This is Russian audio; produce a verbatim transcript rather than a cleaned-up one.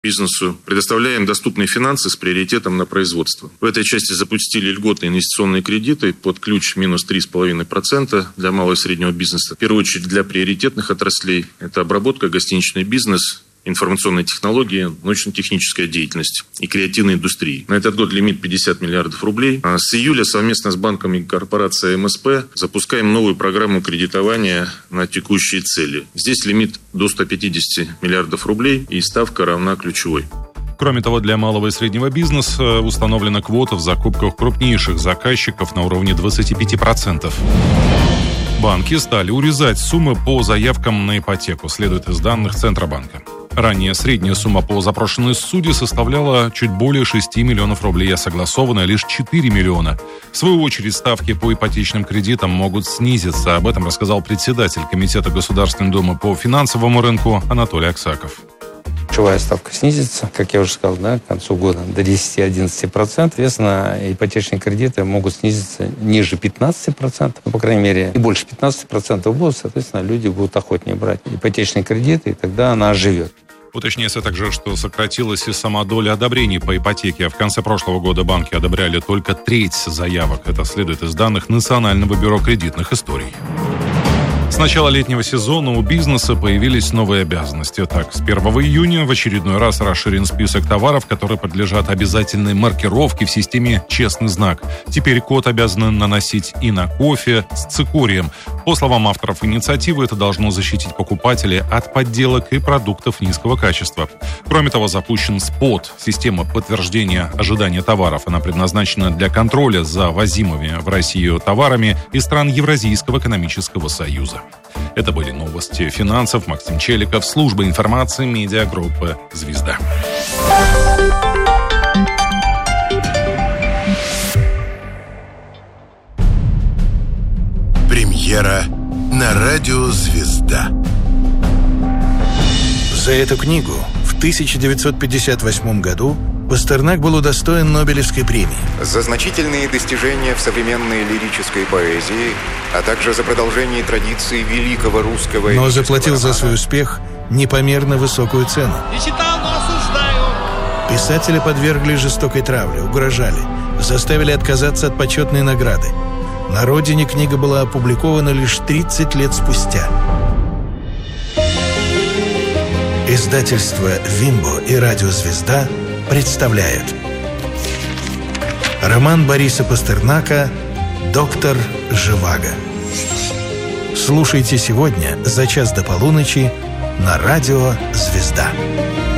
бизнесу, предоставляем доступные финансы с приоритетом на производство. В этой части запустили льготные инвестиционные кредиты под ключ минус три целых пять десятых процента для малого и среднего бизнеса. В первую очередь для приоритетных отраслей. Это обработка, гостиничный бизнес, информационные технологии, научно-техническая деятельность и креативная индустрия. На этот год лимит пятьдесят миллиардов рублей. А с июля совместно с банками и корпорацией эм эс пэ запускаем новую программу кредитования на текущие цели. Здесь лимит до ста пятидесяти миллиардов рублей и ставка равна ключевой. Кроме того, для малого и среднего бизнеса установлена квота в закупках крупнейших заказчиков на уровне двадцати пяти процентов. Банки стали урезать суммы по заявкам на ипотеку, следует из данных Центробанка. Ранее средняя сумма по запрошенной суде составляла чуть более шести миллионов рублей, а согласованная лишь четыре миллиона. В свою очередь, ставки по ипотечным кредитам могут снизиться. Об этом рассказал председатель Комитета Государственной Думы по финансовому рынку Анатолий Аксаков. Ключевая ставка снизится, как я уже сказал, да, к концу года до десяти-одиннадцати процентов. Соответственно, ипотечные кредиты могут снизиться ниже пятнадцати процентов, ну, по крайней мере, и больше пятнадцати процентов будут, соответственно, люди будут охотнее брать ипотечные кредиты, и тогда она оживет. Уточняется также, что сократилась и сама доля одобрений по ипотеке. В конце прошлого года банки одобряли только треть заявок. Это следует из данных Национального бюро кредитных историй. С начала летнего сезона у бизнеса появились новые обязанности. Так, с первого июня в очередной раз расширен список товаров, которые подлежат обязательной маркировке в системе «Честный знак». Теперь код обязаны наносить и на кофе с цикорием. По словам авторов инициативы, это должно защитить покупателей от подделок и продуктов низкого качества. Кроме того, запущен СПОТ – система подтверждения ожидания товаров. Она предназначена для контроля за возимыми в Россию товарами из стран Евразийского экономического союза. Это были новости финансов. Максим Челиков, служба информации, медиагруппы «Звезда». Премьера на радио «Звезда». За эту книгу в тысяча девятьсот пятьдесят восьмом году Пастернак был удостоен Нобелевской премии. За значительные достижения в современной лирической поэзии, а также за продолжение традиции великого русского... Но заплатил романа за свой успех непомерно высокую цену. Не читал, но осуждаю. Писателя подвергли жестокой травле, угрожали, заставили отказаться от почетной награды. На родине книга была опубликована лишь тридцать лет спустя. Издательство «Вимбо» и радио «Звезда» представляют роман Бориса Пастернака «Доктор Живаго». Слушайте сегодня за час до полуночи на радио «Звезда».